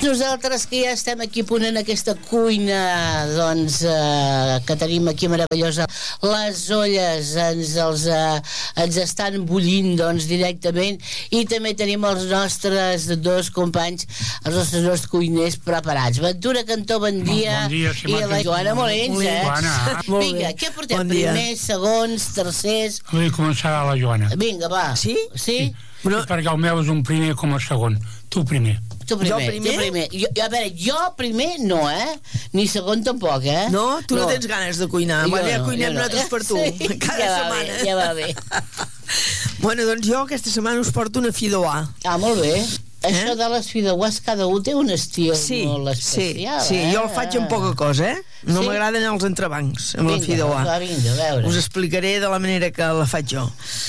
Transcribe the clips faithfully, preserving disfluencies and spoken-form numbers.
Nosaltres que ja estem aquí a punt en aquesta cuina, doncs, eh, que tenim aquí meravellosa, les olles ens, els, eh, ens estan bullint, doncs, directament, i també tenim els nostres dos companys, els nostres dos cuiners preparats. Ventura Cantó, bon dia. Bon dia, si i la Joana Molins, eh? Joana. Vinga, què portem? Bon Primers, segons, tercers... Vull començar la Joana. Vinga, va. Sí? Sí? Però... Sí, perquè el meu és un primer com a segon. Tu primer. Tu primer, Jo primer? tu primer. Jo, a veure, jo primer no, eh? Ni segon tampoc, eh? No? Tu no, no tens ganes de cuinar. Jo Bueno, ja no, cuinem jo no. nosaltres per tu. Sí, Cada ja va setmana. bé, ja va bé. Bueno, doncs jo aquesta setmana us porto una fideuà. Ah, molt bé. Eh? Això de les fideuàs, cada un té un estil Sí, molt sí, especial, sí, eh? jo el faig amb poca cosa, eh? No Sí? m'agraden els entrebancs amb Vinga, la fideuà. va, vinga, a veure. Us explicaré de la manera que la faig jo.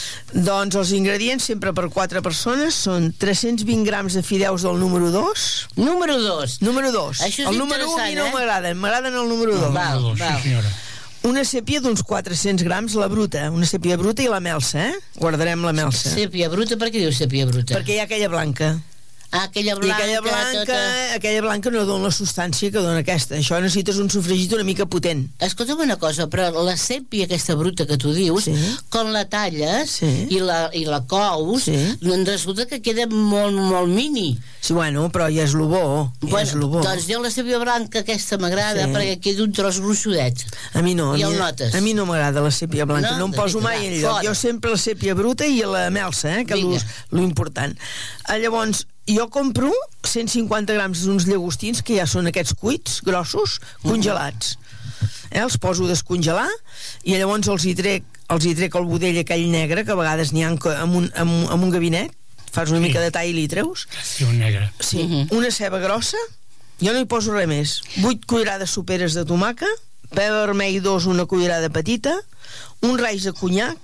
Doncs els ingredients, sempre per quatre persones, són tres-cents vint grams de fideus del número dos. Número dos. Número dos. Això és el número un a mi no interessant, eh? m'agraden, m'agraden el número dos. Val, Dos, val. sí, senyora. Una sèpia d'uns quatre-cents grams, la bruta. Una sèpia bruta i la melsa, eh? Guardarem la melsa. Sèpia bruta, per què dius sèpia bruta? Perquè hi ha aquella blanca. Ah, aquella I blanca, aquella blanca, tota... aquella blanca no dona la substància que dona aquesta. Això necessites un sofregit una mica potent. Escolta'm una cosa, però la sèpia aquesta bruta que tu dius, Sí. quan la talles Sí. i, la, i la cous, Sí. doncs resulta que queda molt, molt mini. Sí, bueno, però ja és lo bo. Ja Bueno, és lo bo. doncs jo la sèpia blanca aquesta m'agrada, Sí. perquè queda un tros gruixudet. A mi no. A Ja mi, ho notes. a mi no m'agrada la sèpia blanca. No? No, em Doncs poso vinga, mai va, enlloc. fora. Jo sempre la sèpia bruta i la melsa, eh, que Vinga. és lo important. Ah, llavors, jo compro cent cinquanta grams d'uns llagostins, que ja són aquests cuits, grossos, congelats. Eh, els poso a descongelar i llavors els hi trec, els hi trec el budell aquell negre, que a vegades n'hi ha en, en, un, en, un- en un gabinet, fas una Sí. mica de tall i li treus. Sí, un negre. Sí, Mhm. una ceba grossa, jo no hi poso res més, vuit cullerades soperes de tomàquet, pebre vermell dos, una cullerada petita, un raig de conyac,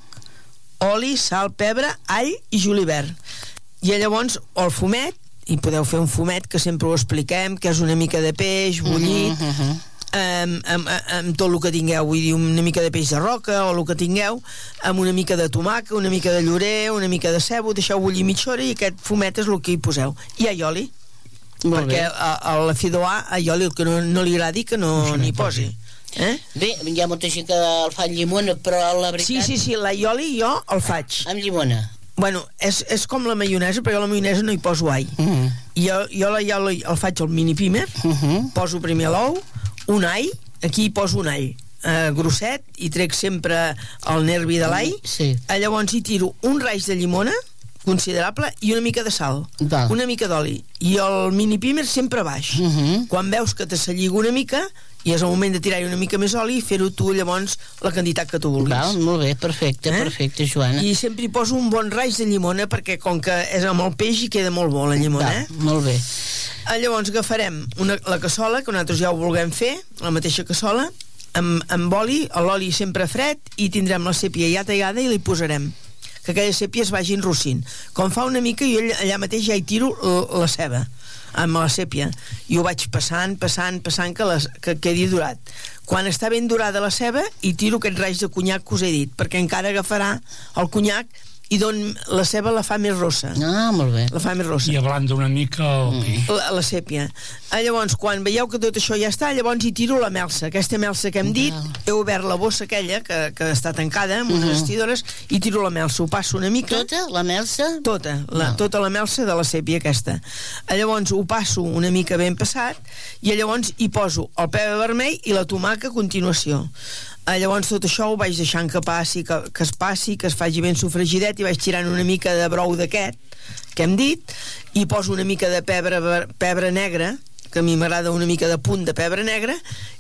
oli, sal, pebre, all i julivert. I llavors el fumet, i podeu fer un fumet que sempre ho expliquem, que és una mica de peix bullit, Uh -huh. amb, amb, amb tot el que tingueu, vull dir, una mica de peix de roca o el que tingueu, amb una mica de tomàquet, una mica de llorer, una mica de ceba, ho deixeu bullir mitja hora i aquest fumet és el que hi poseu. I aioli, Molt perquè bé. a, a la fideuà aioli, el que no, no li agradi que no No se n'hi n'hi posi. posi. Eh? Bé, hi ha molta gent que el fa amb llimona, però la veritat... Sí, sí, sí, l'aioli jo el faig. Amb llimona. Bueno, és, és com la maionesa, però jo a la maionesa no hi poso all. Uh -huh. Jo, jo l'aioli el faig al mini pimer, Uh -huh. poso primer l'ou, un all, aquí hi poso un all eh, grosset, i trec sempre el nervi de l'all. Sí. Eh, llavors hi tiro un raig de llimona considerable i una mica de sal, Val. una mica d'oli, i el mini pimer sempre baix. Uh -huh. Quan veus que te s'alliga una mica, i és el moment de tirar-hi una mica més oli i fer-ho tu llavors la quantitat que tu vulguis. Val, molt bé, perfecte, Eh? perfecte, Joana. I sempre hi poso un bon raig de llimona, perquè com que és amb el peix hi queda molt bo la llimona. Val, Eh? molt bé. Ah, llavors agafarem una, la cassola, que nosaltres ja ho vulguem fer, la mateixa cassola, amb, amb oli, l'oli sempre fred, i tindrem la sèpia ja tallada i li posarem, que aquella sèpia es vagi enrossint. Com fa una mica, jo allà, allà mateix ja hi tiro la, la ceba amb la sèpia, i ho vaig passant, passant, passant, que, les, que quedi durat. Quan està ben dorada la ceba, hi tiro aquest raig de conyac que us he dit, perquè encara agafarà el conyac i don, la ceba la fa més rossa. Ah, molt bé. La fa més rossa. I ablanda una mica el peix. La, la sèpia. Ah, llavors, quan veieu que tot això ja està, llavors hi tiro la melsa. Aquesta melsa que hem dit, Val. he obert la bossa aquella, que, que està tancada amb unes Mhm. vestidores, i tiro la melsa. Ho passo una mica. Tota, la melsa? Tota, la, Val. tota la melsa de la sèpia aquesta. Ah, llavors ho passo una mica ben passat, i llavors hi poso el pebre vermell i la tomaca a continuació. Ah, llavors tot això ho vaig deixant que passi, que, que es passi, que es faci ben sofregidet, i vaig tirant una mica de brou d'aquest que hem dit, i poso una mica de pebre, pebre negre, que a mi m'agrada una mica de punt de pebre negre,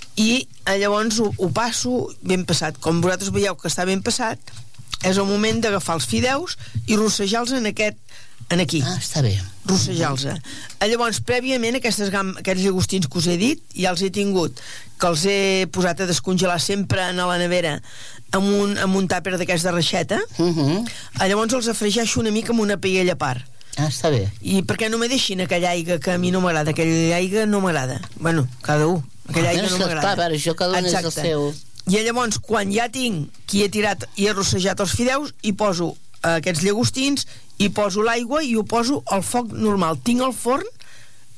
i eh, llavors ho, ho passo ben passat. Com vosaltres veieu que està ben passat, és el moment d'agafar els fideus i rossejar-los en aquest, en aquí. Ah, està bé. Rossejar-los. Eh, llavors, prèviament, aquestes gam, aquests llagostins que us he dit, ja els he tingut, que els he posat a descongelar sempre a la nevera amb un, amb un tàper d'aquests de reixeta. Uh -huh. Eh, llavors els afregeixo una mica amb una paella a part. Ah, està bé. I perquè no me deixin aquella aigua que a mi no m'agrada. Aquella aigua no m'agrada. Bueno, cada un. Aquella aigua no m'agrada. Clar, a veure, això cada un és el Exacte. seu. I llavors, quan ja tinc qui he tirat i he rossejat els fideus, hi poso eh, aquests llagostins, hi poso l'aigua i ho poso al foc normal. Tinc el forn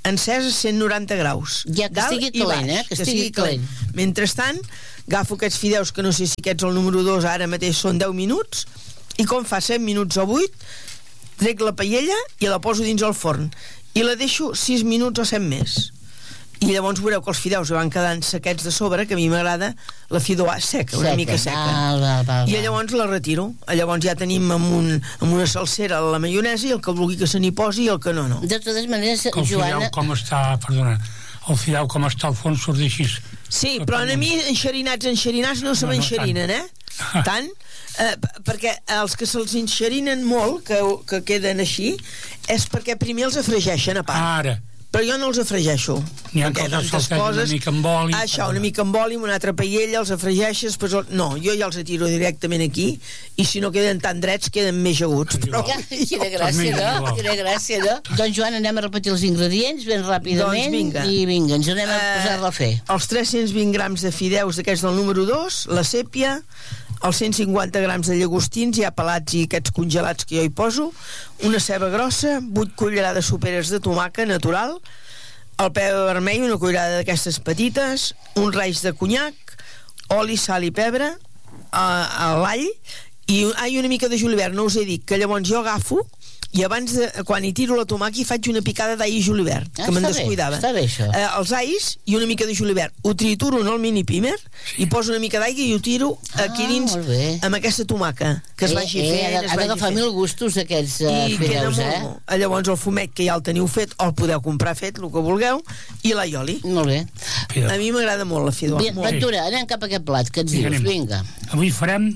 encès a cent noranta graus. Ja, que dalt estigui i calent, baix, eh? Que estigui calent. Mentrestant, agafo aquests fideus, que no sé si aquests el número dos ara mateix són deu minuts, i com fa set minuts o vuit, trec la paella i la poso dins el forn. I la deixo sis minuts o set més. I llavors veureu que els fideus van quedant sequets de sobre, que a mi m'agrada la fideuà seca, una Seca. mica seca. Val, val, val, I val. llavors la retiro. Llavors ja tenim amb, un, amb una salsera la maionesa, i el que vulgui que se n'hi posi i el que no, no. De totes maneres, Que el Joana... fideu com està, perdona, el fideu com està al fons surt així. Sí, però a mi enxerinats, enxerinats no se No, no, m'enxerinen, eh? Tant, eh, perquè els que se'ls enxerinen molt, que, que queden així, és perquè primer els afregeixen a part. Ara, Però jo no els afregeixo. n'hi ha perquè coses tantes que una mica amb oli. Això, una mica amb oli, amb una altra paella, els afregeixes, després... el- No, jo ja els atiro directament aquí, i si no queden tan drets, queden més aguts. Però... Ja, quina gràcia, no? Quina gràcia, no? Doncs, Joan, anem a repetir els ingredients ben ràpidament. Doncs vinga. I vinga, ens anem a Eh, posar-la a fer. Els tres-cents vint grams de fideus d'aquests del número dos, la sèpia, els cent cinquanta grams de llagostins ja pelats i aquests congelats que jo hi poso, una ceba grossa, vuit cullerades soperes de tomàquet natural, el pebre vermell, una cullerada d'aquestes petites, un raig de conyac, oli, sal i pebre, a, a l'all, i ah, i una mica de julivert. No us he dit que llavors jo agafo i abans de, quan hi tiro la tomàquet hi faig una picada d'all i julivert, Ah, que me'n està bé, descuidava. està bé, això. Eh, els alls i una mica de julivert ho trituro en el mini pimer i poso una mica d'aigua i ho tiro aquí Ah, dins molt bé. amb aquesta tomaca que es vagi eh, fent, eh, ha es de- ha vagi d'agafar fent. mil gustos aquests uh, I queda fideus, molt eh? bo. Eh, llavors el fumet, que ja el teniu fet, o el podeu comprar fet, el que vulgueu, i l'aioli. Molt bé. A mi m'agrada molt la fideuà. Bien, molt. Ventura, anem cap a aquest plat, que ens Vinga, dius? anem. Vinga. Avui farem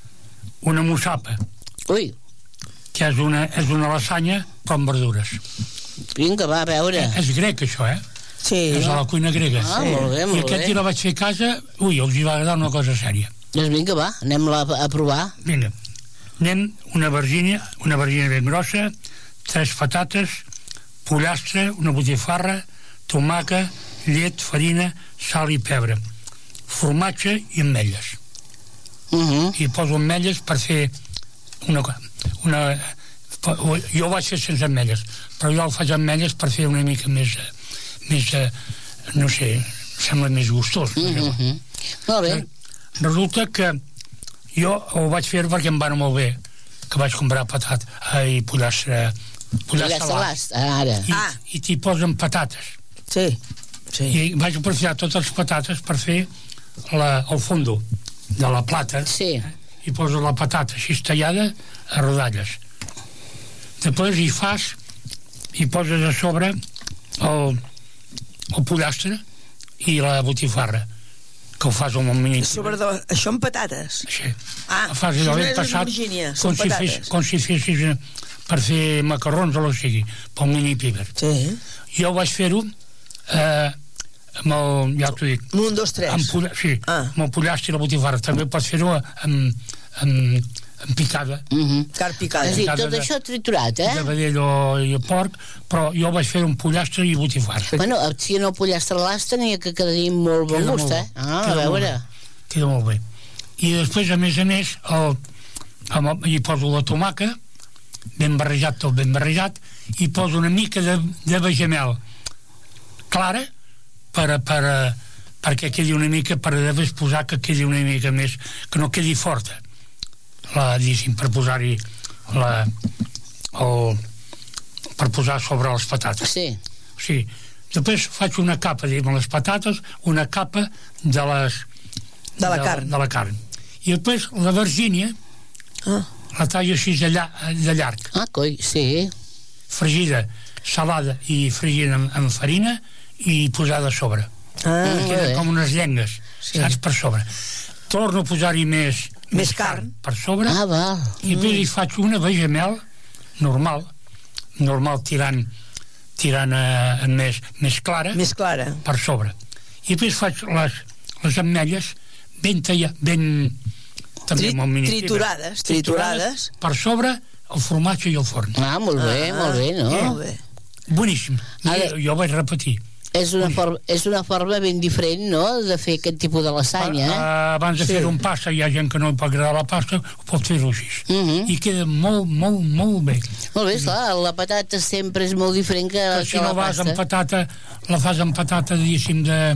una musapa, Ui, que és una, és una lasanya però amb verdures. vinga, va, a veure. És grec, això, eh? Sí. És a la cuina grega. Ah, molt bé, I molt aquest bé. dia la vaig fer a casa, ui, els hi va agradar una cosa sèria. Doncs vinga, va, anem-la a provar. Vinga, anem una vergínia, una vergínia ben grossa, tres patates, pollastre, una botifarra, tomaca, llet, farina, sal i pebre, formatge i ametlles. Uh -huh. I poso ametlles per fer una, una jo ho vaig fer sense ametlles, però jo el faig amb ametlles per fer una mica més més, no sé, sembla més gustós. Uh -huh. Molt bé. Resulta que jo ho vaig fer perquè em va anar molt bé, que vaig comprar patat i pollastre pollastre Pollastre, ara. i, Ah. i t'hi posen patates Sí. Sí. i vaig aprofitar totes les patates per fer la, el fondo de la plata. Sí. I poso la patata així tallada a rodalles. Després hi fas i poses a sobre el, el pollastre i la botifarra, que ho fas amb un mini... Sobre de, això amb patates. Així. Ah, Ho fas allò això no ben és passat, Virgínia, com són si, patates. fes, com si fessis eh, per fer macarrons o el que sigui, pel mini piber. Sí. Jo vaig fer-ho eh, amb el, ja t'ho dic, Un, dos, tres. amb, polla- sí, Ah. amb el pollastre i la botifarra. També pots fer-ho amb, amb, amb picada, Uh -huh. Carn picada. És a dir, Casa tot de- això triturat, de eh? vedell o i porc, però jo vaig fer un pollastre i botifarra. Bueno, si no pollastre l'as tenia que quedaria molt bon Queda gust, molt eh? bé. Ah, a Queda molt veure. bé. Queda molt bé. I després, a més a més, el, amb el, hi poso la tomaca, ben barrejat, tot ben barrejat, i poso una mica de, de bechamel clara per, per, perquè quedi una mica, per després posar que quedi una mica més, que no quedi forta, la, diguéssim, per posar-hi la, el, per posar sobre les patates. Sí. Sí. Després faig una capa, diguem, les patates, una capa de les... De la carn. De la carn. I després la vergínia Ah. la tallo així de, lla, de llarg, Ah, coi, sí. fregida, salada i fregida amb, amb farina i posada a sobre. Ah, Mm. Queda bé. com unes llengues, Sí. saps, per sobre. Torno a posar-hi més, Més carn. per sobre, Ah, val. i després hi faig una bechamel normal, normal tirant, tirant a, a més, més clara, més clara. per sobre. I després faig les, les ametlles ben tallades, ben... també Tri- amb el mini- triturades, triturades. per sobre el formatge i el forn. Ah, molt bé, Ah, molt bé, no? Molt bé. Boníssim. Ara- Jo, jo vaig repetir. És una, forma, és una forma ben diferent, no?, de fer aquest tipus de lasanya, eh? Uh, abans de sí. fer un pasta, hi ha gent que no pot agradar la pasta, ho pot fer-ho així. Uh -huh. I queda molt, molt, molt bé. Molt bé, esclar, la patata sempre és molt diferent que, que, que si que no la vas pasta. amb patata, la fas amb patata, diguéssim, de,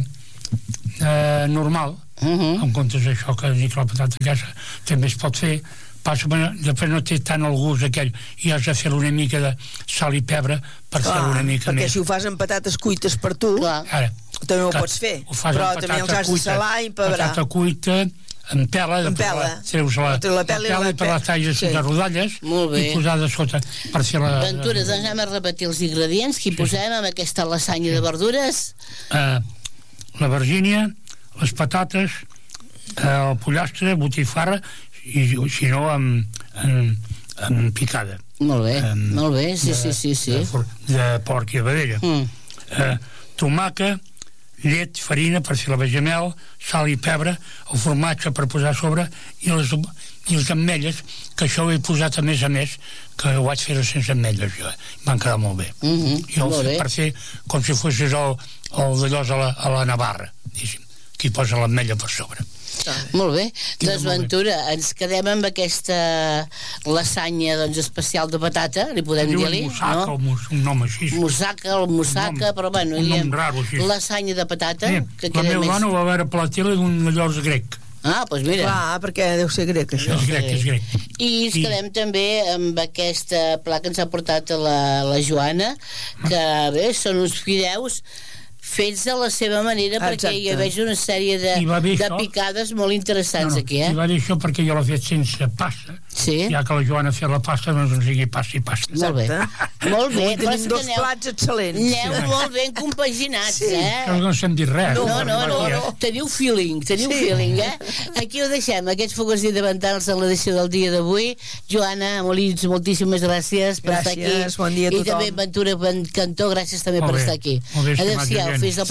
de normal, uh -huh. en comptes d'això que dic la patata llassa, també es pot fer. Passa, després no té tant el gust aquell, i has de fer una mica de sal i pebre per fer una mica perquè més. Perquè si ho fas amb patates cuites per tu, clar, ara, també ho pots fer, però també els has de salar i pebrà. Patata cuita, en pela, en pela. treus la, la, la pela, pela i per les talles sí. de rodalles i posar de sota per fer la... Ventura, doncs anem a repetir els ingredients que hi posem amb aquesta lasanya sí. de verdures. Uh, la vergínia, les patates, uh, el pollastre, botifarra, i si no amb, amb, amb picada. Molt bé, um, molt bé, sí, de, sí, sí, sí. De, de porc i vedella. Mm. Uh, tomaca, llet, farina per fer la bechamel, sal i pebre, el formatge per posar a sobre i les, i les ametlles, que això ho he posat a més a més, que ho vaig fer sense ametlles jo, m'han quedat molt bé. Mm -hmm, I ho fet per fer com si fossis el, el d'allòs a la, a la Navarra, diguéssim, que hi posa l'ametlla per sobre. Ah, molt bé, doncs Ventura, ens quedem amb aquesta lasanya doncs, especial de patata, li podem dir-li, no? O mus, un nom així. Mussaca, el mussaca, però bueno, un nom raro així. Lasanya de patata. Sí, que la meva més... dona ho va veure per la tele d'un allòs grec. Ah, doncs mira. Clar, perquè deu ser grec, això. És grec, és grec. I ens quedem I... també amb aquesta pla que ens ha portat la, la Joana, que bé, són uns fideus fets a la seva manera. Exacte. Perquè hi veig una sèrie de, de picades molt interessants no, no, aquí, eh? I va dir això perquè jo l'he fet sense pasta. Sí. Ja que la Joana ha fet la pasta, doncs no sigui pasta i pasta. Molt bé. Molt bé. Tenim dos aneu, plats excel·lents. Aneu sí. molt ben compaginats, sí. eh? Però no s'hem dit res. No, no, no, no, no. Teniu feeling, teniu sí. feeling, eh? Aquí ho deixem, aquests fogons davantals en l'edició del dia d'avui. Joana Molins, moltíssimes gràcies per gràcies, estar aquí. Bon dia a tothom. I també Ventura Cantó, gràcies també molt per bé. estar aquí. Adéu-siau, fins la